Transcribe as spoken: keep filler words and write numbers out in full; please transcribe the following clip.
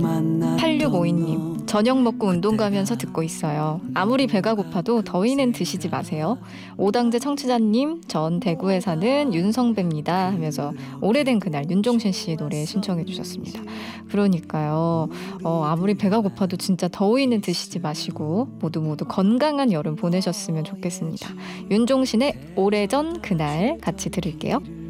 팔육오이 님, 저녁 먹고 운동 가면서 듣고 있어요. 아무리 배가 고파도 더위는 드시지 마세요. 오당제 청취자님, 전 대구에 사는 윤성배입니다 하면서 오래된 그날 윤종신 씨 노래 신청해 주셨습니다. 그러니까요. 어, 아무리 배가 고파도 진짜 더위는 드시지 마시고 모두 모두 건강한 여름 보내셨으면 좋겠습니다. 윤종신의 오래전 그날 같이 들을게요.